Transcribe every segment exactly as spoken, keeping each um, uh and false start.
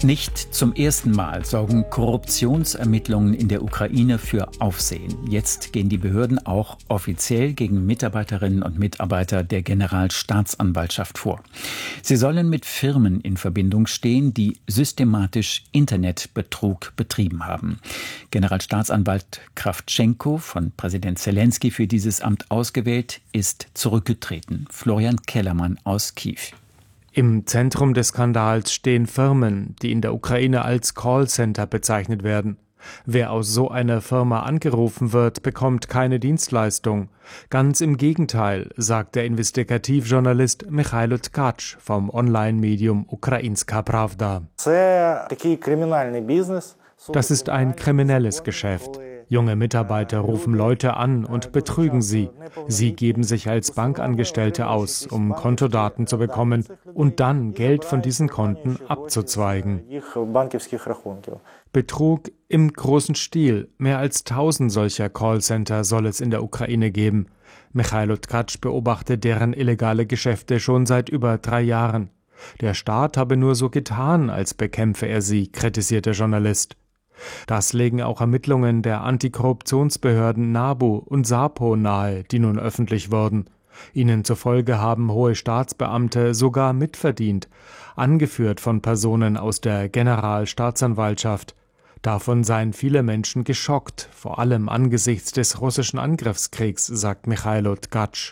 Nicht zum ersten Mal sorgen Korruptionsermittlungen in der Ukraine für Aufsehen. Jetzt gehen die Behörden auch offiziell gegen Mitarbeiterinnen und Mitarbeiter der Generalstaatsanwaltschaft vor. Sie sollen mit Firmen in Verbindung stehen, die systematisch Internetbetrug betrieben haben. Generalstaatsanwalt Krawtschenko, von Präsident Zelensky für dieses Amt ausgewählt, ist zurückgetreten. Florian Kellermann aus Kiew. Im Zentrum des Skandals stehen Firmen, die in der Ukraine als Callcenter bezeichnet werden. Wer aus so einer Firma angerufen wird, bekommt keine Dienstleistung. Ganz im Gegenteil, sagt der Investigativjournalist Michailo Tkacz vom Online-Medium Ukrainska Pravda. Das ist ein kriminelles Geschäft. Junge Mitarbeiter rufen Leute an und betrügen sie. Sie geben sich als Bankangestellte aus, um Kontodaten zu bekommen und dann Geld von diesen Konten abzuzweigen. Betrug im großen Stil. Mehr als tausend solcher Callcenter soll es in der Ukraine geben. Michailo Tkacz beobachtet deren illegale Geschäfte schon seit über drei Jahren. Der Staat habe nur so getan, als bekämpfe er sie, kritisiert der Journalist. Das legen auch Ermittlungen der Antikorruptionsbehörden NABU und SAPO nahe, die nun öffentlich wurden. Ihnen zufolge haben hohe Staatsbeamte sogar mitverdient, angeführt von Personen aus der Generalstaatsanwaltschaft. Davon seien viele Menschen geschockt, vor allem angesichts des russischen Angriffskriegs, sagt Michailo Tkacz.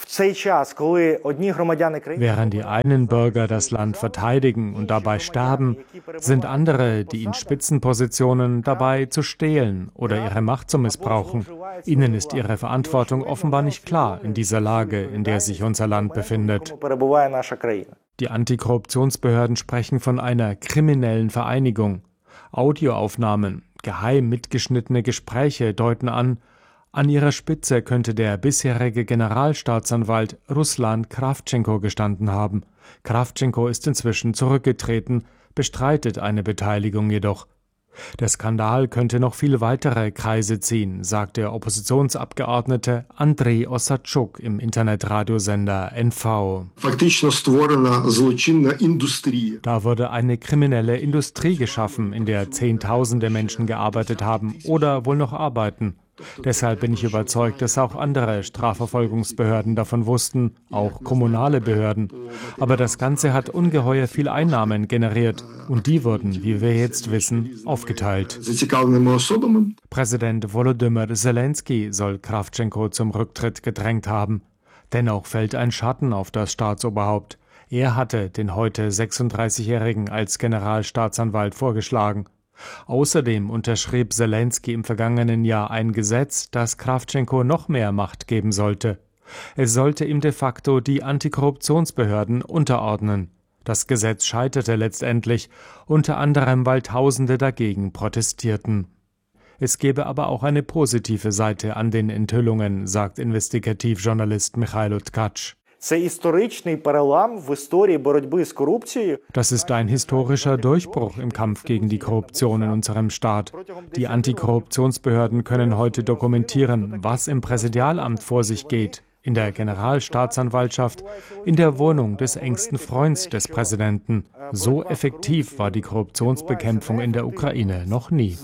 Während die einen Bürger das Land verteidigen und dabei sterben, sind andere, die in Spitzenpositionen dabei zu stehlen oder ihre Macht zu missbrauchen. Ihnen ist ihre Verantwortung offenbar nicht klar in dieser Lage, in der sich unser Land befindet. Die Antikorruptionsbehörden sprechen von einer kriminellen Vereinigung. Audioaufnahmen, geheim mitgeschnittene Gespräche deuten an, an ihrer Spitze könnte der bisherige Generalstaatsanwalt Ruslan Krawtschenko gestanden haben. Krawtschenko ist inzwischen zurückgetreten, bestreitet eine Beteiligung jedoch. Der Skandal könnte noch viel weitere Kreise ziehen, sagt der Oppositionsabgeordnete Andrei Osadchuk im Internetradiosender N V. Da wurde eine kriminelle Industrie geschaffen, in der Zehntausende Menschen gearbeitet haben oder wohl noch arbeiten. Deshalb bin ich überzeugt, dass auch andere Strafverfolgungsbehörden davon wussten, auch kommunale Behörden. Aber das Ganze hat ungeheuer viel Einnahmen generiert und die wurden, wie wir jetzt wissen, aufgeteilt. Präsident Volodymyr Zelensky soll Krawtschenko zum Rücktritt gedrängt haben. Dennoch fällt ein Schatten auf das Staatsoberhaupt. Er hatte den heute sechsunddreißigjährigen als Generalstaatsanwalt vorgeschlagen. Außerdem unterschrieb Zelensky im vergangenen Jahr ein Gesetz, das Krawtschenko noch mehr Macht geben sollte. Es sollte ihm de facto die Antikorruptionsbehörden unterordnen. Das Gesetz scheiterte letztendlich, unter anderem weil Tausende dagegen protestierten. Es gebe aber auch eine positive Seite an den Enthüllungen, sagt Investigativjournalist Michailo Tkacz. Das ist ein historischer Durchbruch im Kampf gegen die Korruption in unserem Staat. Die Antikorruptionsbehörden können heute dokumentieren, was im Präsidialamt vor sich geht, in der Generalstaatsanwaltschaft, in der Wohnung des engsten Freunds des Präsidenten. So effektiv war die Korruptionsbekämpfung in der Ukraine noch nie.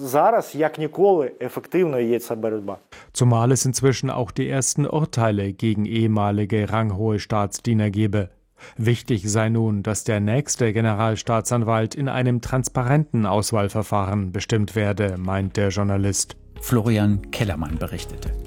Zumal es inzwischen auch die ersten Urteile gegen ehemalige ranghohe Staatsdiener gebe. Wichtig sei nun, dass der nächste Generalstaatsanwalt in einem transparenten Auswahlverfahren bestimmt werde, meint der Journalist. Florian Kellermann berichtete.